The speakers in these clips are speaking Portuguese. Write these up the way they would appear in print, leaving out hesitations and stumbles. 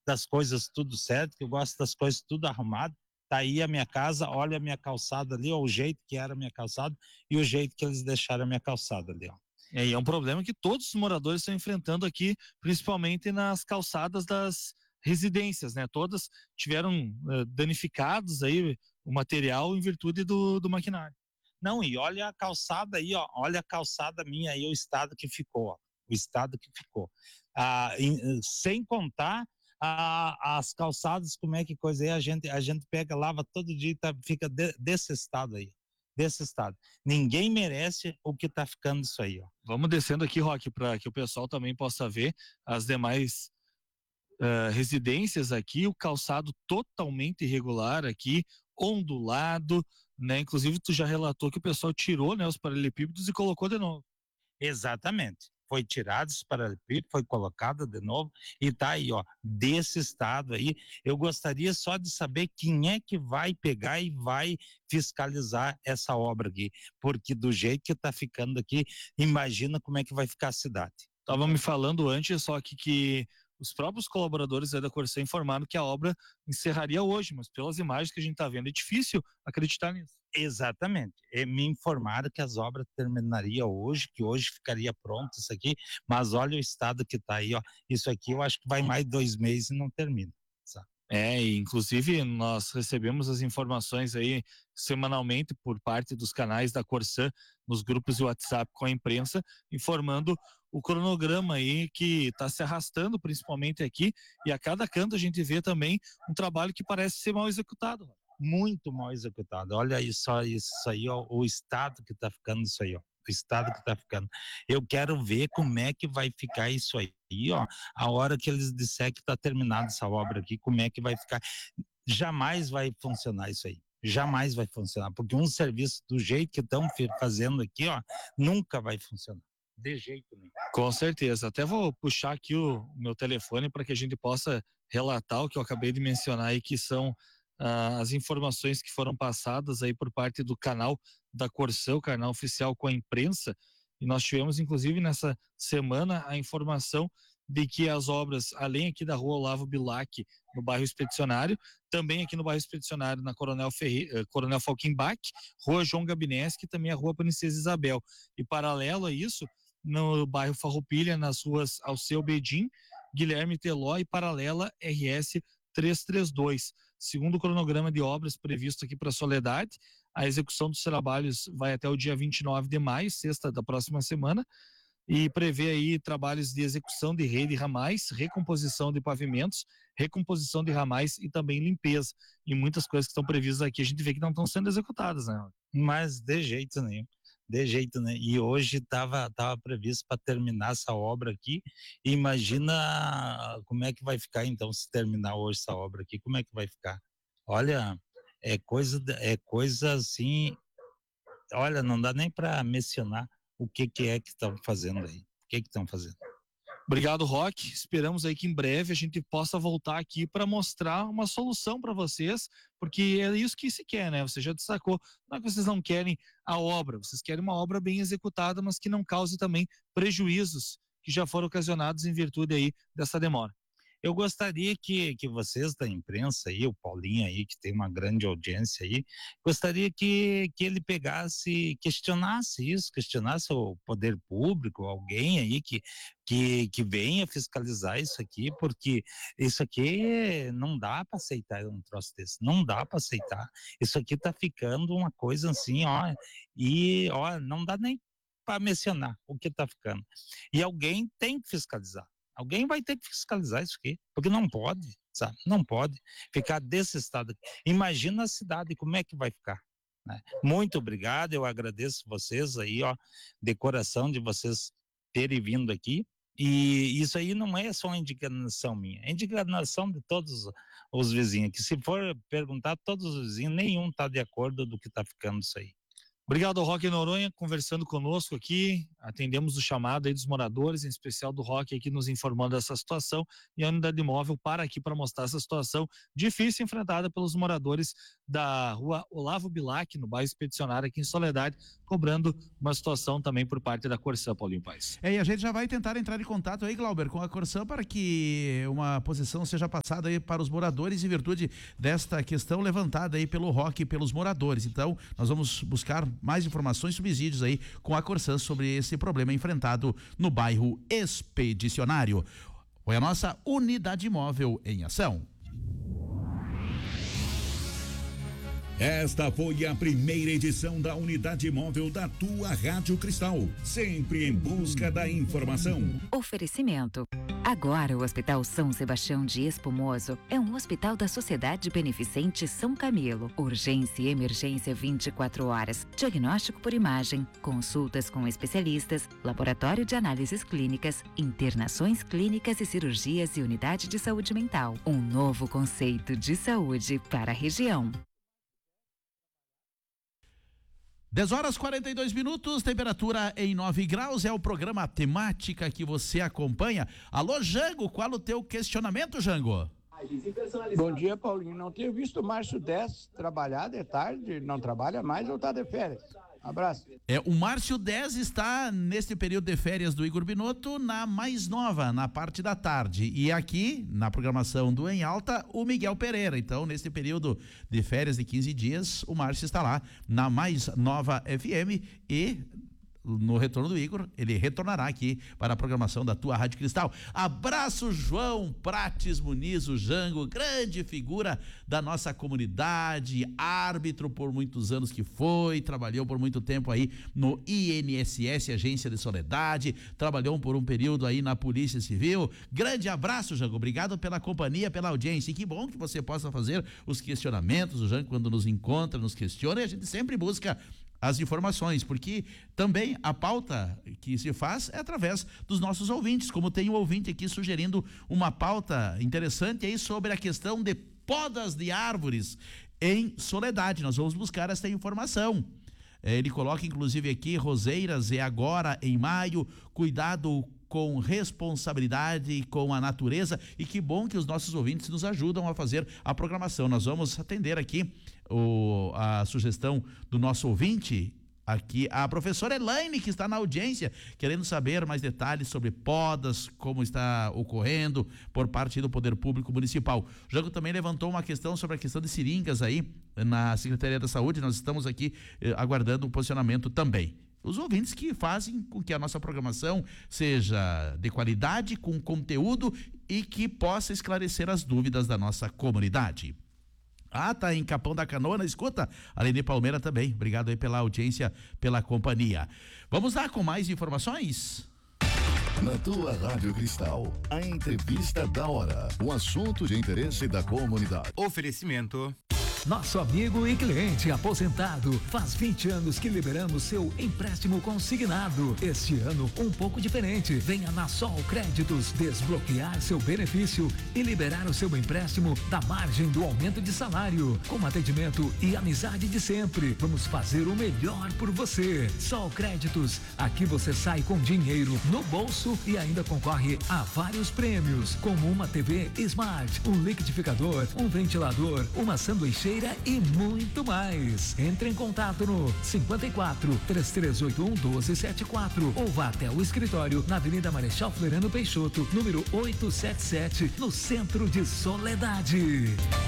das coisas tudo certo, que eu gosto das coisas tudo arrumado. Tá aí a minha casa, olha a minha calçada ali, ó, o jeito que era a minha calçada e o jeito que eles deixaram a minha calçada ali, ó. E é um problema que todos os moradores estão enfrentando aqui, principalmente nas calçadas das residências, né? Todas tiveram danificados aí o material em virtude do maquinário. Não, e olha a calçada aí, ó, olha a calçada minha aí, o estado que ficou, ó, o estado que ficou. Sem contar as calçadas, como é que coisa aí, a gente pega, lava todo dia e fica desse estado aí, desse estado. Ninguém merece o que tá ficando isso aí, ó. Vamos descendo aqui, Roque, para que o pessoal também possa ver as demais residências aqui, o calçado totalmente irregular aqui, ondulado, né? Inclusive tu já relatou que o pessoal tirou, né, os paralelepípedos e colocou de novo. Exatamente. Foi tirado esse paralelepípedo, foi colocado de novo e tá aí, ó, desse estado aí. Eu gostaria só de saber quem é que vai pegar e vai fiscalizar essa obra aqui, porque do jeito que tá ficando aqui, imagina como é que vai ficar a cidade. Tava me falando antes, só que os próprios colaboradores aí da Corsã informaram que a obra encerraria hoje, mas pelas imagens que a gente está vendo, é difícil acreditar nisso. Exatamente. Me informaram que as obras terminariam hoje, que hoje ficaria pronto isso aqui, mas olha o estado que está aí, ó. Isso aqui eu acho que vai mais 2 meses e não termina. Sabe? E inclusive nós recebemos as informações aí semanalmente por parte dos canais da Corsã nos grupos de WhatsApp com a imprensa, informando o cronograma aí que está se arrastando principalmente aqui, e a cada canto a gente vê também um trabalho que parece ser mal executado. Muito mal executado. Olha isso aí, ó, o estado que está ficando isso aí, ó. O estado que está ficando. Eu quero ver como é que vai ficar isso aí, ó. A hora que eles disser que está terminada essa obra aqui, como é que vai ficar? Jamais vai funcionar isso aí. Jamais vai funcionar, porque um serviço do jeito que estão fazendo aqui, ó, nunca vai funcionar. De jeito nenhum. Com certeza. Até vou puxar aqui o meu telefone para que a gente possa relatar o que eu acabei de mencionar aí, que são as informações que foram passadas aí por parte do canal da Corsã, o canal oficial com a imprensa, e nós tivemos inclusive nessa semana a informação de que as obras, além aqui da rua Olavo Bilac, no bairro Expedicionário, também aqui no bairro Expedicionário, na Coronel Falkenbach, rua João Gabineschi, também a rua Princesa Isabel. E paralelo a isso, no bairro Farroupilha, nas ruas Alceu Bedin, Guilherme Teló e paralela RS 332. Segundo o cronograma de obras previsto aqui para Soledade, a execução dos trabalhos vai até o dia 29 de maio, sexta da próxima semana, e prevê aí trabalhos de execução de rede e ramais, recomposição de pavimentos, recomposição de ramais e também limpeza. E muitas coisas que estão previstas aqui a gente vê que não estão sendo executadas, né? Mas de jeito nenhum. De jeito, né? E hoje tava previsto para terminar essa obra aqui. Imagina como é que vai ficar então se terminar hoje essa obra aqui, como é que vai ficar? Olha, é coisa assim, olha, não dá nem para mencionar o que é que estão fazendo aí. O que estão fazendo? Obrigado, Roque. Esperamos aí que em breve a gente possa voltar aqui para mostrar uma solução para vocês, porque é isso que se quer, né? Você já destacou, não é que vocês não querem a obra, vocês querem uma obra bem executada, mas que não cause também prejuízos que já foram ocasionados em virtude aí dessa demora. Eu gostaria que vocês da imprensa aí, o Paulinho aí, que tem uma grande audiência aí, gostaria que ele pegasse, questionasse o poder público, alguém aí que venha fiscalizar isso aqui, porque isso aqui não dá para aceitar um troço desse, não dá para aceitar. Isso aqui tá ficando uma coisa assim, ó, e ó, não dá nem para mencionar o que tá ficando. E alguém tem que fiscalizar. Alguém vai ter que fiscalizar isso aqui, porque não pode, sabe? Não pode ficar desse estado. Imagina a cidade, como é que vai ficar, né? Muito obrigado, eu agradeço vocês aí, ó, de coração de vocês terem vindo aqui. E isso aí não é só uma indignação minha, é indignação de todos os vizinhos, que se for perguntar, todos os vizinhos, nenhum está de acordo do que está ficando isso aí. Obrigado, Roque Noronha, conversando conosco aqui. Atendemos o chamado aí dos moradores, em especial do Roque aqui nos informando dessa situação, e a unidade móvel para aqui para mostrar essa situação difícil enfrentada pelos moradores da rua Olavo Bilac, no bairro Expedicionário aqui em Soledade, cobrando uma situação também por parte da Corsã, Paulinho Paes. E a gente já vai tentar entrar em contato aí, Glauber, com a Corsã para que uma posição seja passada aí para os moradores em virtude desta questão levantada aí pelo Roque e pelos moradores. Então, nós vamos buscar mais informações e subsídios aí com a Corsã sobre esse problema enfrentado no bairro Expedicionário. Foi a nossa unidade móvel em ação. Esta foi a primeira edição da Unidade Móvel da tua Rádio Cristal, sempre em busca da informação. Oferecimento. Agora o Hospital São Sebastião de Espumoso é um hospital da Sociedade Beneficente São Camilo. Urgência e emergência 24 horas, diagnóstico por imagem, consultas com especialistas, laboratório de análises clínicas, internações clínicas e cirurgias e unidade de saúde mental. Um novo conceito de saúde para a região. 10h42, temperatura em 9 graus, é o programa Temática que você acompanha. Alô, Jango, qual o teu questionamento, Jango? Bom dia, Paulinho. Não tenho visto o Márcio 10 trabalhar de tarde, não trabalha mais ou tá de férias? Abraço. O Márcio 10 está neste período de férias do Igor Binotto na mais nova, na parte da tarde. E aqui, na programação do Em Alta, o Miguel Pereira. Então, neste período de férias de 15 dias, o Márcio está lá na mais nova FM e no retorno do Igor, ele retornará aqui para a programação da tua Rádio Cristal. Abraço, João Prates Muniz, o Jango, grande figura da nossa comunidade, árbitro por muitos anos que foi, trabalhou por muito tempo aí no INSS, Agência de Soledade, trabalhou por um período aí na Polícia Civil. Grande abraço, Jango, obrigado pela companhia, pela audiência, e que bom que você possa fazer os questionamentos. O Jango, quando nos encontra, nos questiona, e a gente sempre busca as informações, porque também a pauta que se faz é através dos nossos ouvintes, como tem um ouvinte aqui sugerindo uma pauta interessante aí sobre a questão de podas de árvores em Soledade. Nós vamos buscar essa informação. Ele coloca inclusive aqui: roseiras é agora em maio, cuidado com responsabilidade com a natureza. E que bom que os nossos ouvintes nos ajudam a fazer a programação. Nós vamos atender aqui a sugestão do nosso ouvinte, aqui a professora Elaine, que está na audiência, querendo saber mais detalhes sobre podas, como está ocorrendo por parte do Poder Público Municipal. O Jango também levantou uma questão sobre a questão de seringas aí na Secretaria da Saúde. Nós estamos aqui aguardando um posicionamento também. Os ouvintes que fazem com que a nossa programação seja de qualidade, com conteúdo e que possa esclarecer as dúvidas da nossa comunidade. Tá em Capão da Canoa, na escuta. Aline Palmeira também. Obrigado aí pela audiência, pela companhia. Vamos lá com mais informações? Na tua Rádio Cristal, a entrevista da hora. O assunto de interesse da comunidade. Oferecimento. Nosso amigo e cliente aposentado, faz 20 anos que liberamos seu empréstimo consignado. Este ano, um pouco diferente. Venha na Sol Créditos desbloquear seu benefício e liberar o seu empréstimo da margem do aumento de salário. Com atendimento e amizade de sempre, vamos fazer o melhor por você. Sol Créditos, aqui você sai com dinheiro no bolso e ainda concorre a vários prêmios, como uma TV Smart, um liquidificador, um ventilador, uma sanduicheira e muito mais. Entre em contato no 54 3381 1274 ou vá até o escritório na Avenida Marechal Floriano Peixoto, número 877, no centro de Soledade.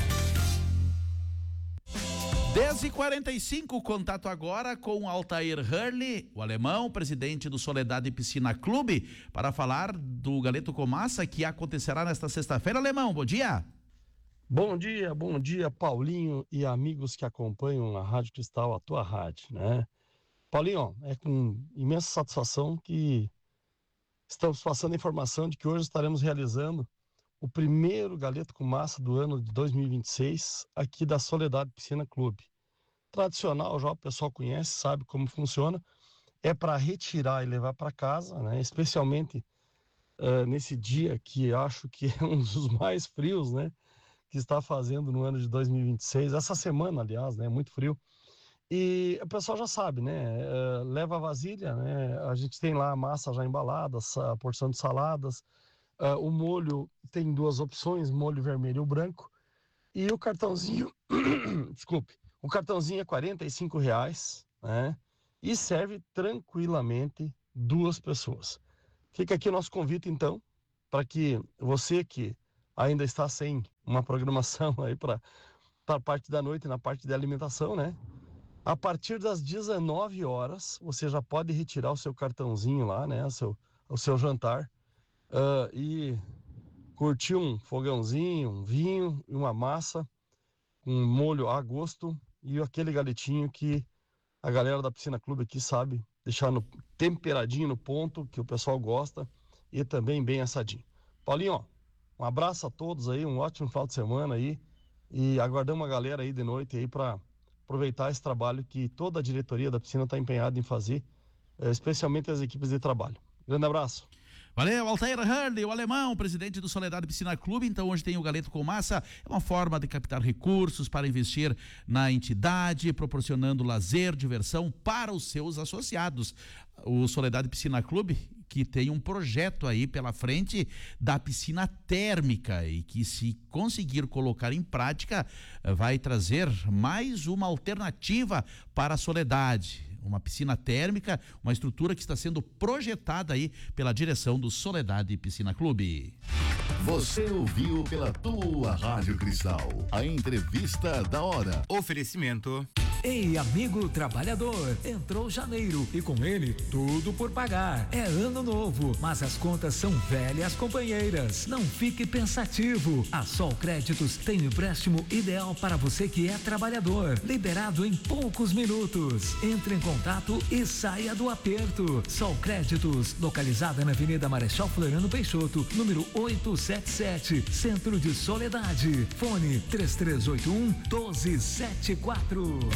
10h45, contato agora com Altair Hurley, o alemão, presidente do Soledade Piscina Clube, para falar do Galeto com Massa, que acontecerá nesta sexta-feira. Alemão, bom dia. Bom dia, Paulinho e amigos que acompanham a Rádio Cristal, a tua rádio, né? Paulinho, é com imensa satisfação que estamos passando a informação de que hoje estaremos realizando o primeiro Galeto com Massa do ano de 2026 aqui da Soledade Piscina Clube. Tradicional, já o pessoal conhece, sabe como funciona, é para retirar e levar para casa, né? Especialmente nesse dia que acho que é um dos mais frios, né? Que está fazendo no ano de 2026, essa semana, aliás, né, muito frio, E o pessoal já sabe, né? Leva a vasilha, né? A gente tem lá a massa já embalada, a porção de saladas. O molho tem 2 opções, molho vermelho ou branco. E o cartãozinho, desculpe, o cartãozinho é R$45, né? E serve tranquilamente 2 pessoas. Fica aqui o nosso convite, então, para que você que ainda está sem uma programação aí para a parte da noite, na parte de alimentação, né? A partir das 19 horas, você já pode retirar o seu cartãozinho lá, né? O seu jantar e curtir um fogãozinho, um vinho e uma massa, um molho a gosto e aquele galetinho que a galera da Piscina Clube aqui sabe deixar temperadinho no ponto, que o pessoal gosta, e também bem assadinho. Paulinho, um abraço a todos aí, um ótimo final de semana aí, e aguardamos a galera aí de noite aí para aproveitar esse trabalho que toda a diretoria da piscina está empenhada em fazer, especialmente as equipes de trabalho. Grande abraço. Valeu, Altair Hurley, o alemão, presidente do Soledade Piscina Clube. Então hoje tem o Galeto com Massa, é uma forma de captar recursos para investir na entidade, proporcionando lazer, diversão para os seus associados. O Soledade Piscina Clube, que tem um projeto aí pela frente da piscina térmica e que, se conseguir colocar em prática, vai trazer mais uma alternativa para a Soledade. Uma piscina térmica, uma estrutura que está sendo projetada aí pela direção do Soledade Piscina Clube. Você ouviu pela tua Rádio Cristal a entrevista da hora. Oferecimento. Ei, amigo trabalhador, entrou janeiro e com ele tudo por pagar. É ano novo, mas as contas são velhas companheiras. Não fique pensativo. A Sol Créditos tem o empréstimo ideal para você que é trabalhador, liberado em poucos minutos. Entre em contato e saia do aperto. Sol Créditos, localizada na Avenida Marechal Floriano Peixoto, número 877, Centro de Soledade. Fone 3381-1274.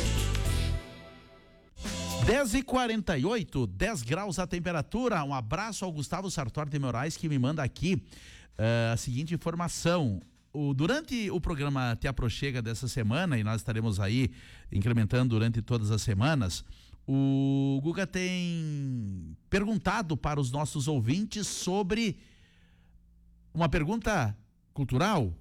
10h48, 10 graus a temperatura. Um abraço ao Gustavo Sartori de Moraes, que me manda aqui a seguinte informação. Durante o programa Te Aproxega dessa semana, e nós estaremos aí incrementando durante todas as semanas, o Guga tem perguntado para os nossos ouvintes sobre uma pergunta cultural,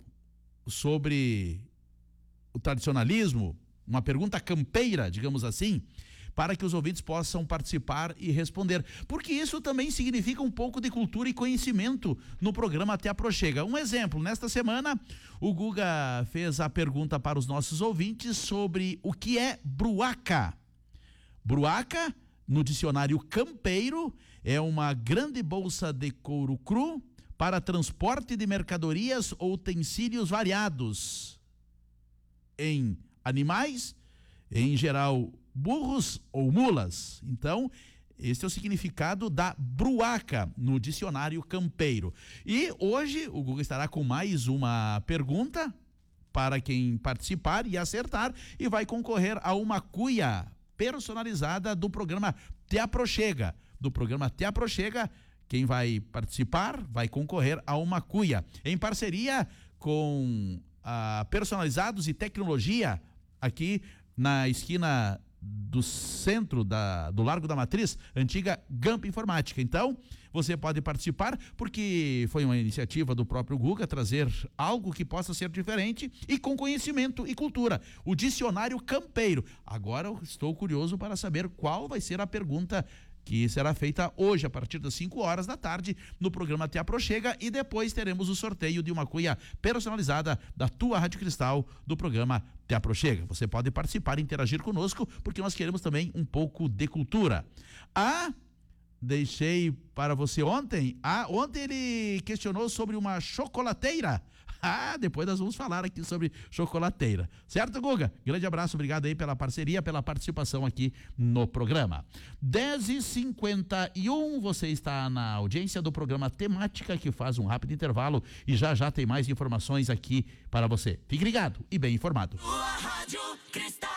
sobre o tradicionalismo, uma pergunta campeira, digamos assim, para que os ouvintes possam participar e responder, porque isso também significa um pouco de cultura e conhecimento no programa Te Aproxega. Um exemplo, nesta semana o Guga fez a pergunta para os nossos ouvintes sobre o que é bruaca. Bruaca, no dicionário campeiro, é uma grande bolsa de couro cru para transporte de mercadorias ou utensílios variados em animais, em geral burros ou mulas. Então, esse é o significado da bruaca no dicionário campeiro. E hoje o Guga estará com mais uma pergunta para quem participar e acertar, e vai concorrer a uma cuia personalizada do programa Te Aproxega. Do programa Te Aproxega, quem vai participar vai concorrer a uma cuia, em parceria com a Personalizados e Tecnologia, aqui na esquina do centro do Largo da Matriz, antiga Gamp Informática. Então, você pode participar, porque foi uma iniciativa do próprio Guga trazer algo que possa ser diferente e com conhecimento e cultura. O dicionário campeiro. Agora eu estou curioso para saber qual vai ser a pergunta que será feita hoje, a partir das 5 horas da tarde, no programa Te Aproxega, e depois teremos o sorteio de uma cuia personalizada da tua Rádio Cristal, do programa Te Aproxega. Você pode participar e interagir conosco, porque nós queremos também um pouco de cultura. Deixei para você ontem. Ontem ele questionou sobre uma chocolateira. Depois nós vamos falar aqui sobre chocolateira. Certo, Guga? Grande abraço, obrigado aí pela parceria, pela participação aqui no programa. 10h51, você está na audiência do programa Temática, que faz um rápido intervalo e já já tem mais informações aqui para você. Fique ligado e bem informado. Rádio Cristal.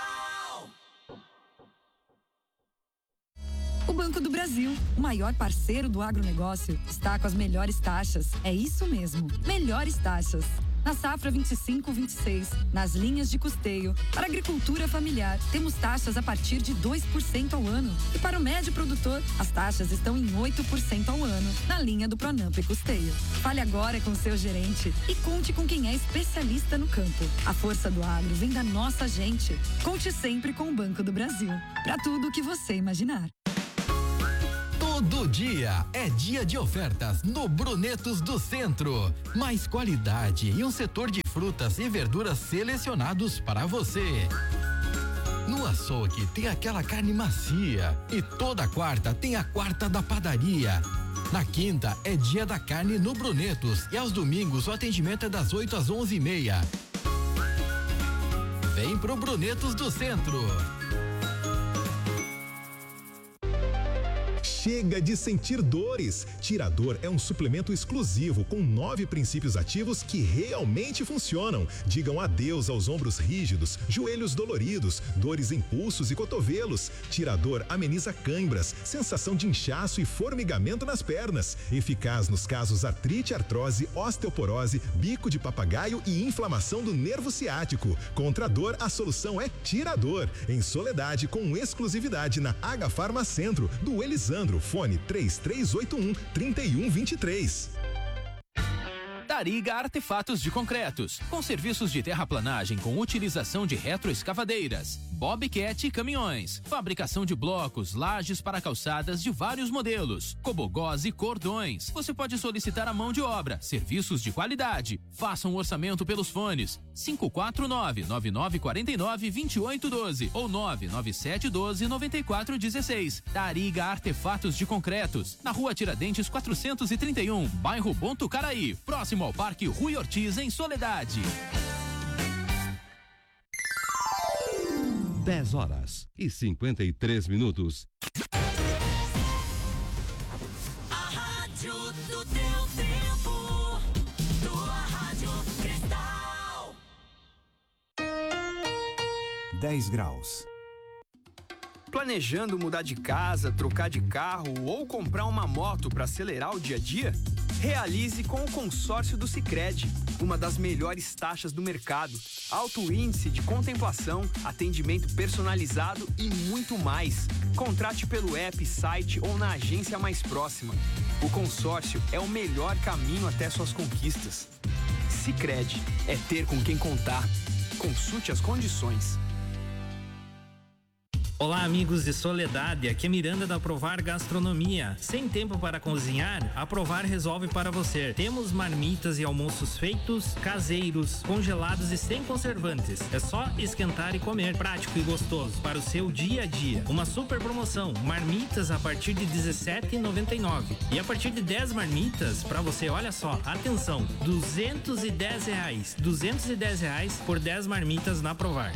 O Banco do Brasil, o maior parceiro do agronegócio, está com as melhores taxas. É isso mesmo, melhores taxas. Na safra 25/26, nas linhas de custeio, para agricultura familiar, temos taxas a partir de 2% ao ano. E para o médio produtor, as taxas estão em 8% ao ano, na linha do Pronamp e Custeio. Fale agora com seu gerente e conte com quem é especialista no campo. A força do agro vem da nossa gente. Conte sempre com o Banco do Brasil. Para tudo o que você imaginar. Todo dia é dia de ofertas no Brunetos do Centro. Mais qualidade e um setor de frutas e verduras selecionados para você. No açougue tem aquela carne macia e toda quarta tem a quarta da padaria. Na quinta é dia da carne no Brunetos e aos domingos o atendimento é das 8 às 11h30. Vem pro Brunetos do Centro. Chega de sentir dores. Tirador é um suplemento exclusivo com 9 princípios ativos que realmente funcionam. Digam adeus aos ombros rígidos, joelhos doloridos, dores em pulsos e cotovelos. Tirador ameniza cãibras, sensação de inchaço e formigamento nas pernas. Eficaz nos casos artrite, artrose, osteoporose, bico de papagaio e inflamação do nervo ciático. Contra a dor, a solução é Tirador. Em Soledade, com exclusividade na H-Farma Centro, do Elisandro. Fone 3381-3123. Tariga Artefatos de Concretos, com serviços de terraplanagem com utilização de retroescavadeiras, bobcat e caminhões, fabricação de blocos, lajes para calçadas de vários modelos, cobogós e cordões. Você pode solicitar a mão de obra, serviços de qualidade. Faça um orçamento pelos fones 549-9949-2812 ou 99712-9416. Tariga Artefatos de Concretos, na Rua Tiradentes 431, bairro Botucaraí, próximo ao Parque Rui Ortiz, em Soledade. 10h53. A rádio do teu tempo, tua Rádio Cristal. 10 graus. Planejando mudar de casa, trocar de carro ou comprar uma moto para acelerar o dia a dia? Realize com o consórcio do Sicredi, uma das melhores taxas do mercado, alto índice de contemplação, atendimento personalizado e muito mais. Contrate pelo app, site ou na agência mais próxima. O consórcio é o melhor caminho até suas conquistas. Sicredi é ter com quem contar. Consulte as condições. Olá, amigos de Soledade, aqui é Miranda da Aprovar Gastronomia. Sem tempo para cozinhar, a Aprovar resolve para você. Temos marmitas e almoços feitos, caseiros, congelados e sem conservantes. É só esquentar e comer, prático e gostoso para o seu dia a dia. Uma super promoção, marmitas a partir de R$17,99 e a partir de 10 marmitas para você, olha só, atenção, R$210. R$210 por 10 marmitas na Aprovar.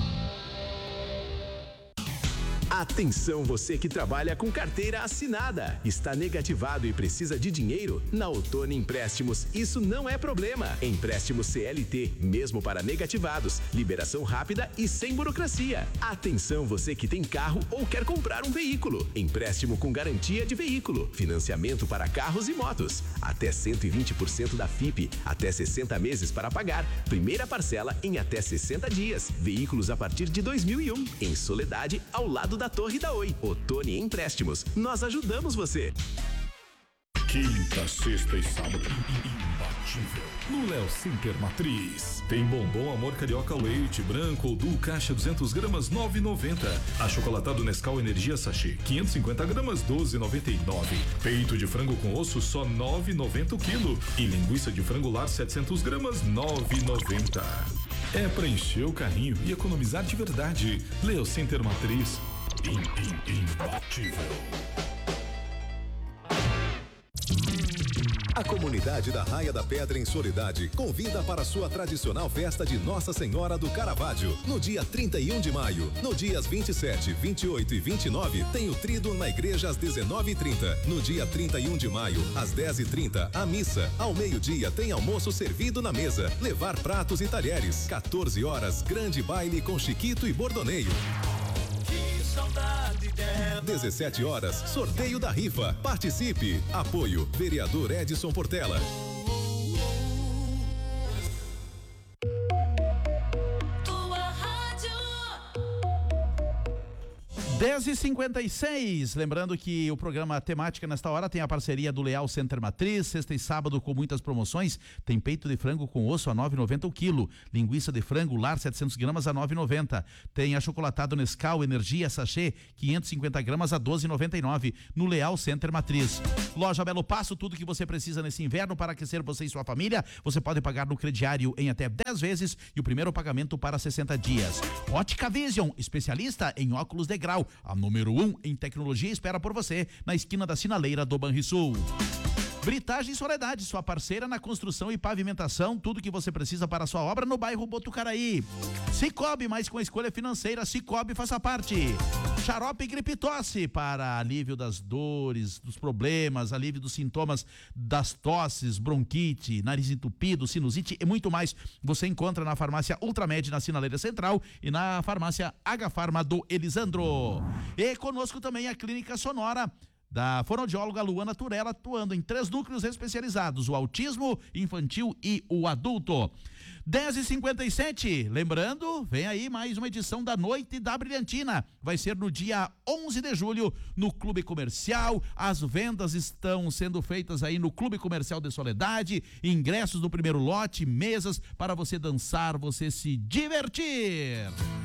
Atenção, você que trabalha com carteira assinada. Está negativado e precisa de dinheiro? Na Outono Empréstimos, isso não é problema. Empréstimo CLT, mesmo para negativados. Liberação rápida e sem burocracia. Atenção, você que tem carro ou quer comprar um veículo. Empréstimo com garantia de veículo. Financiamento para carros e motos. Até 120% da FIP. Até 60 meses para pagar. Primeira parcela em até 60 dias. Veículos a partir de 2001. Em Soledade, ao lado da Torre da Oi. Outono Empréstimos. Nós ajudamos você. Quinta, sexta e sábado, imbatível. No Léo Center Matriz. Tem bombom Amor Carioca Leite Branco ou Duo Caixa 200 gramas, R$ 9,90. Achocolatado Nescau Energia Sachê, 550 gramas, R$ 12,99. Peito de frango com osso, só R$ 9,90 o quilo. E linguiça de frango lar, 700 gramas, R$ 9,90. É pra encher o carrinho e economizar de verdade. Léo Center Matriz. Imbatível. A comunidade da Raia da Pedra em Soledade convida para sua tradicional festa de Nossa Senhora do Caravaggio, no dia 31 de maio. No dias 27, 28 e 29, tem o tríduo na igreja às 19h30. No dia 31 de maio, às 10h30, a missa. Ao meio-dia, tem almoço servido na mesa. Levar pratos e talheres. 14 horas, grande baile com Chiquito e Bordoneio. 17 horas, sorteio da rifa. Participe. Apoio, vereador Edson Portela. 10h56, lembrando que o programa Temática nesta hora tem a parceria do Leal Center Matriz, sexta e sábado com muitas promoções, tem peito de frango com osso a 9,90 o quilo, linguiça de frango lar 700 gramas a 9,90, tem achocolatado Nescau Energia Sachê 550 gramas a 12,99 no Leal Center Matriz. Loja Belo Passo, tudo que você precisa nesse inverno para aquecer você e sua família, você pode pagar no crediário em até 10 vezes e o primeiro pagamento para 60 dias. Ótica Vision, especialista em óculos de grau, a número 1 em tecnologia, espera por você na esquina da Sinaleira do Banrisul. Britagem Soledade, sua parceira na construção e pavimentação, tudo que você precisa para a sua obra no bairro Botucaraí. Cicobi, mais com a escolha financeira, Cicobi faça parte. Xarope Gripe Tosse, para alívio das dores, dos problemas, alívio dos sintomas das tosses, bronquite, nariz entupido, sinusite e muito mais. Você encontra na farmácia Ultramed, na Sinaleira Central, e na farmácia H-Farma do Elisandro. E conosco também a Clínica Sonora da fonoaudióloga Luana Turella, atuando em 3 núcleos especializados, o autismo infantil e o adulto. 10h57, lembrando, vem aí mais uma edição da Noite da Brilhantina, vai ser no dia 11 de julho no Clube Comercial, as vendas estão sendo feitas aí no Clube Comercial de Soledade, ingressos no primeiro lote, mesas para você dançar, você se divertir.